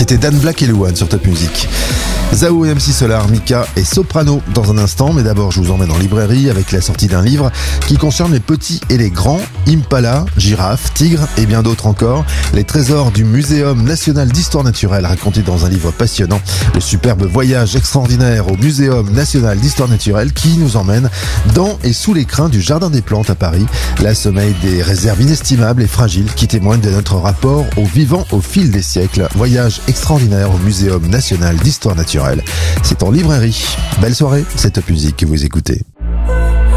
C'était Dan Black et Luan sur Top Music. Zao et MC Solar, Mika et Soprano dans un instant, mais d'abord je vous emmène en librairie avec la sortie d'un livre qui concerne les petits et les grands, Impala, girafes, tigres et bien d'autres encore, les trésors du Muséum national d'histoire naturelle racontés dans un livre passionnant, le superbe voyage extraordinaire au Muséum national d'histoire naturelle qui nous emmène dans et sous les crins du Jardin des Plantes à Paris, là sommeil des réserves inestimables et fragiles qui témoignent de notre rapport au vivant au fil des siècles. Voyage extraordinaire au Muséum national d'histoire naturelle. C'est en librairie. Belle soirée, c'est Top Music que vous écoutez.